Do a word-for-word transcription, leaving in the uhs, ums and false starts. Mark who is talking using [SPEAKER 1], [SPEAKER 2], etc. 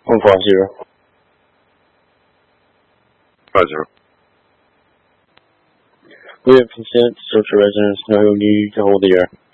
[SPEAKER 1] One five zero.
[SPEAKER 2] Five zero.
[SPEAKER 1] We have consent to search your residence. No need to hold the air.